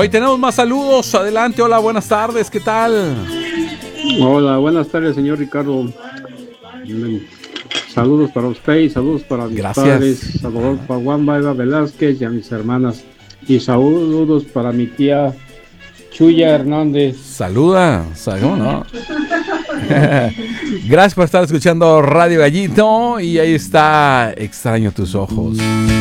Hoy tenemos más saludos. Adelante, hola, buenas tardes, ¿qué tal? Hola, buenas tardes, señor Ricardo. Saludos para usted y saludos para mis padres, Salvador Paguamba, Eva Velázquez y a mis hermanas. Y saludos para mi tía Chuya Hernández. Saluda, ¿cómo no? Gracias por estar escuchando Radio Gallito y ahí está Extraño tus ojos.